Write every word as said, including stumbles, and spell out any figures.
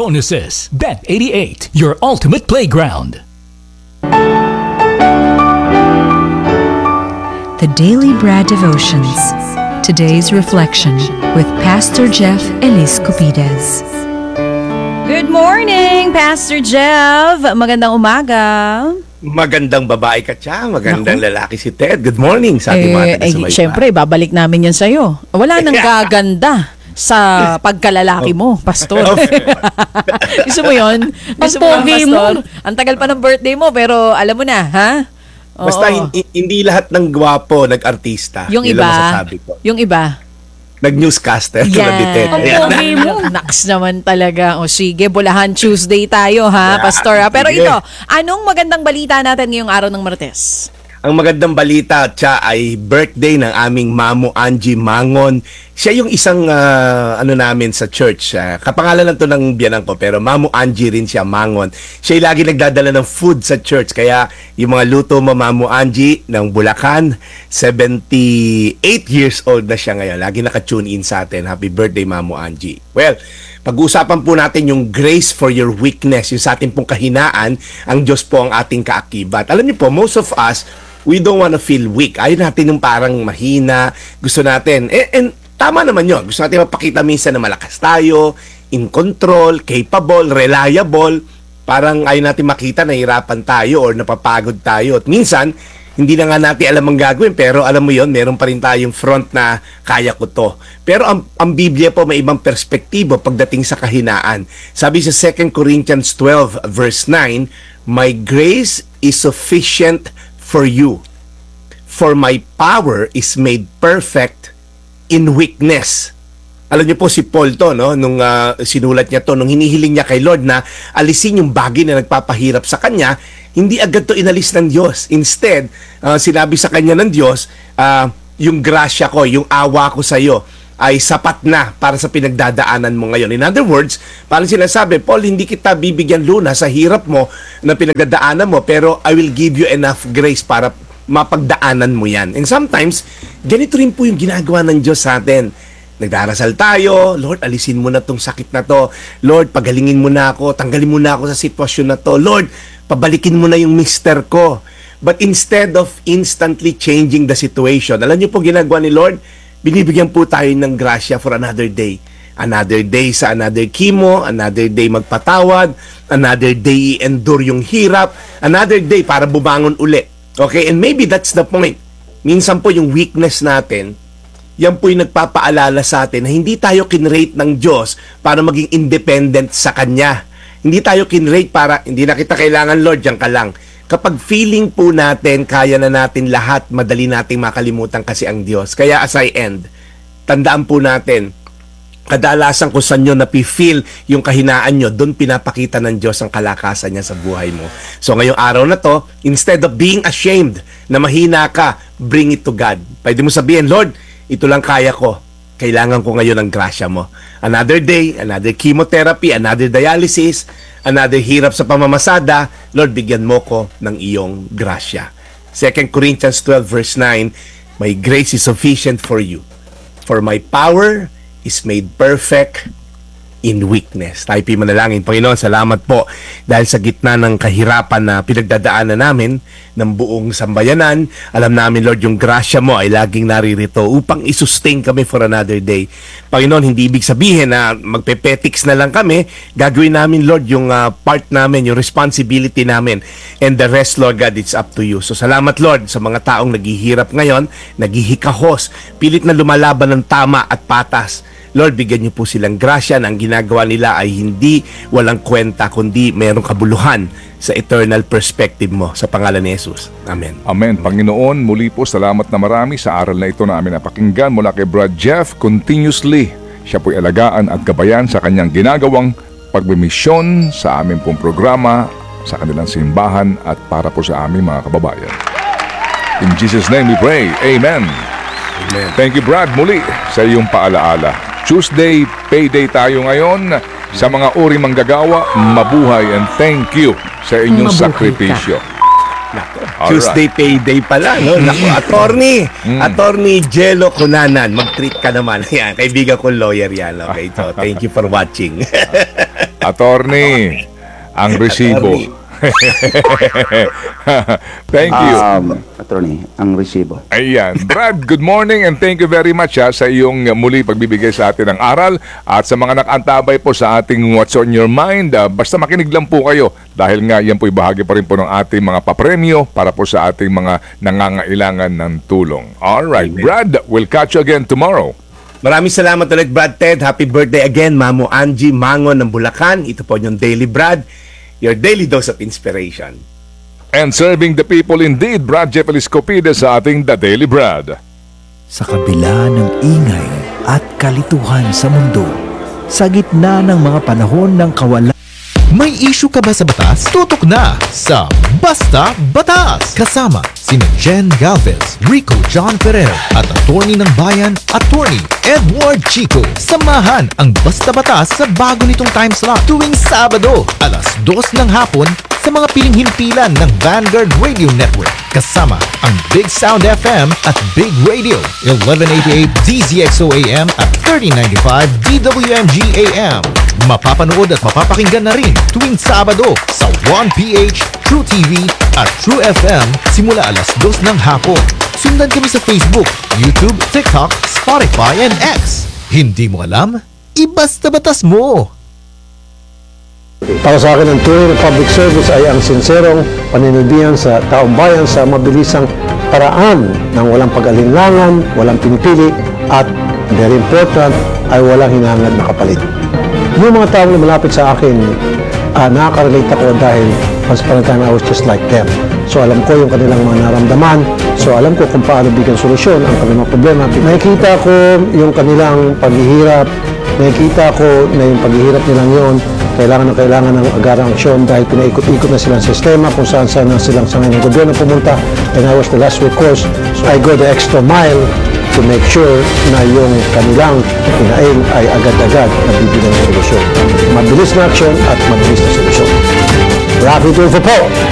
bonuses. Bet eighty-eight, your ultimate playground. The Daily Bread Devotions. Today's reflection with Pastor Jeff Elis Cupides. Good morning, Pastor Jeff. Magandang umaga. Magandang babae ka siya, magandang Naku. lalaki si Ted. Good morning sa ating mga eh, eh, Siyempre, babalik namin yan sa'yo. Wala nang gaganda sa pagkalalaki mo, Pastor. Gusto mo yun? Gusto mo, Pastor? Ang tagal pa ng birthday mo, pero alam mo na, ha? Oo. Basta hindi, hindi lahat ng gwapo nag-artista. Yung Yun iba, lang masasabi ko. yung iba, nag-newscaster. yan. Ang pogi mo. Naks naman talaga. O sige, Bulahan Tuesday tayo, ha, Pastor? Ha? Pero ito, anong magandang balita natin ngayong araw ng Martes? Ang magandang balita, siya ay birthday ng aming Mamo Angie Mangon. Siya yung isang uh, ano namin sa church. Uh, kapangalan lang to ng biyanan ko, pero Mamo Angie rin siya, Mangon. Siya yung lagi nagdadala ng food sa church. Kaya yung mga luto mo, Mamo Angie, ng Bulacan, seventy-eight years old na siya ngayon. Lagi naka-tune in sa atin. Happy birthday, Mamo Angie. Well, pag-uusapan po natin yung grace for your weakness, yung sa ating pong kahinaan, ang Diyos po ang ating kaakibat. Alam niyo po, most of us, we don't wanna feel weak. Ayaw natin yung parang mahina. Gusto natin, eh, and tama naman yun. Gusto natin mapakita minsan na malakas tayo, in control, capable, reliable. Parang ayaw natin makita na hirapan tayo or napapagod tayo. At minsan, hindi na nga natin alam ang gagawin, pero alam mo yon, meron pa rin tayong front na kaya ko to. Pero ang, ang Biblia po may ibang perspektibo pagdating sa kahinaan. Sabi sa Second Corinthians twelve verse nine, "My grace is sufficient for you, for my power is made perfect in weakness." Alam niyo po si Paul to, no? Nung uh, sinulat niya to, nung hinihiling niya kay Lord na alisin yung bagay na nagpapahirap sa kanya, hindi agad to inalis ng Diyos. Instead, uh, sinabi sa kanya ng Diyos, uh, yung grasya ko, yung awa ko sa iyo ay sapat na para sa pinagdadaanan mo ngayon. In other words, parang sinasabi, Paul, hindi kita bibigyan luna sa hirap mo na pinagdadaanan mo, pero I will give you enough grace para mapagdaanan mo yan. And sometimes, ganito rin po yung ginagawa ng Diyos sa atin. Nagdarasal tayo, Lord, alisin mo na tong sakit na to. Lord, pagalingin mo na ako, tanggalin mo na ako sa sitwasyon na to. Lord, pabalikin mo na yung mister ko. But instead of instantly changing the situation, alam niyo po ginagawa ni Lord, binibigyan po tayo ng grasya for another day. Another day sa another chemo, another day magpatawad, another day i-endure yung hirap, another day para bumangon uli. Okay? And maybe that's the point. Minsan po yung weakness natin, yan po yung nagpapaalala sa atin na hindi tayo kinrate ng Diyos para maging independent sa Kanya. Hindi tayo kinrate para, hindi na kita kailangan, Lord, yan ka lang. Kapag feeling po natin, kaya na natin lahat, madali nating makalimutan kasi ang Diyos. Kaya as I end, tandaan po natin, kadalasan kung saan nyo napi-feel yung kahinaan nyo, doon pinapakita ng Diyos ang kalakasan niya sa buhay mo. So ngayong araw na to, instead of being ashamed na mahina ka, bring it to God. Pwede mo sabihin, Lord, ito lang kaya ko. Kailangan ko ngayon ng grasya mo. Another day, another chemotherapy, another dialysis, another hirap sa pamamasada, Lord, bigyan mo ko ng iyong grasya. Second Corinthians twelve verse nine, "My grace is sufficient for you, for my power is made perfect in weakness." Tayo po manalangin. Panginoon, salamat po dahil sa gitna ng kahirapan na pinagdadaanan namin ng buong sambayanan, alam namin, Lord, yung grasya mo ay laging naririto upang isustain kami for another day. Panginoon, hindi ibig sabihin na magpepetics na lang kami. Gagawin namin, Lord, yung uh, part namin, yung responsibility namin. And the rest, Lord God, it's up to you. So salamat, Lord, sa mga taong naghihirap ngayon, naghihikahos, pilit na lumalaban ng tama at patas. Lord, bigyan niyo po silang grasya na ang ginagawa nila ay hindi walang kwenta, kundi mayroong kabuluhan sa eternal perspective mo. Sa pangalan ni Jesus. Amen. Amen. Panginoon, muli po salamat na marami sa aral na ito na amin napakinggan mula kay Brad Jeff continuously. Siya po'y alagaan at gabayan sa kanyang ginagawang pagmimisyon sa aming pong programa, sa kanilang simbahan at para po sa aming mga kababayan. In Jesus' name we pray. Amen. Amen. Thank you, Brad, muli sa iyong paalaala. Tuesday, payday tayo ngayon. Sa mga uri manggagawa, mabuhay and thank you sa inyong Mabuhay sakripisyo. Nako, Tuesday payday pala, no? Nako, attorney, Mm. attorney Jello Cunanan, mag-treat ka naman. Yan, kaibigan ko lawyer yan. Okay, so thank you for watching. Attorney, ang resibo. Thank you. Um, attorney, ang resibo. Ayan. Brad, good morning and thank you very much ha, sa iyong muli pagbibigay sa atin ng aral at sa mga nakantabay po sa ating What's on Your Mind. Uh, basta makinig lang po kayo dahil nga yan po'y bahagi pa rin po ng ating mga papremyo para po sa ating mga nangangailangan ng tulong. Alright, Brad, we'll catch you again tomorrow. Maraming salamat ulit, Brad Ted. Happy birthday again, Mamo Angie Mangon ng Bulacan. Ito po yung Daily Brad, your daily dose of inspiration. And serving the people indeed, Brad Jeff Eliscopide sa ating The Daily Brad. Sa kabila ng ingay at kalituhan sa mundo, sa gitna ng mga panahon ng kawalan. May issue ka ba sa batas? Tutok na sa Basta Batas! Kasama sina Jen Galvez, Rico John Ferrer at attorney ng bayan, attorney Edward Chico. Samahan ang Basta Batas sa bago nitong time slot tuwing Sabado, alas dos ng hapon sa mga piling himpilan ng Vanguard Radio Network. Kasama ang Big Sound F M at Big Radio, eleven eighty-eight D Z X O A M at thirty ninety-five D W M G A M. Mapapanood at mapapakinggan na rin tuwing Sabado sa one P H, True T V at True F M simula alas dos ng hapon. Sundan kami sa Facebook, YouTube, TikTok, Spotify, and X. Hindi mo alam? Ibasta batas mo! Para sa akin, ang tunay na public service ay ang sinserong paninilbihan sa taong bayan sa mabilisang paraan ng walang pag-alinlangan, walang pinipili, at very important, ay walang hinangad na kapalit. Yung mga taong lumalapit sa akin, uh, nakaka-relate ako dahil once upon a time I was just like them. So alam ko yung kanilang mga naramdaman, so alam ko kung paano bigyan solusyon ang kanilang mga problema. Nakikita ko yung kanilang paghihirap, nakikita ko na yung paghihirap nilang yon kailangan na kailangan ng agarang aksyon dahil pinaikot-ikot na silang sistema kung saan saan na silang sangay ng gobyerno pumunta, and I was the last recourse, so I go the extra mile to make sure na yung kanilang pinaing ay agad-agad na bibigyan ng solusyon. Mabilis na aksyon at mabilis na solusyon. Rapid Tulfo po!